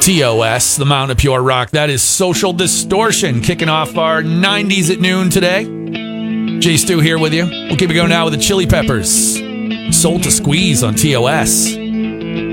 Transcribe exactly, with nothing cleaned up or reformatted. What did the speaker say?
T O S, the Mountain of Pure Rock. That is Social Distortion, kicking off our nineties at noon today. Jay Stu here with you. We'll keep it going now with the Chili Peppers. Soul to Squeeze on T O S.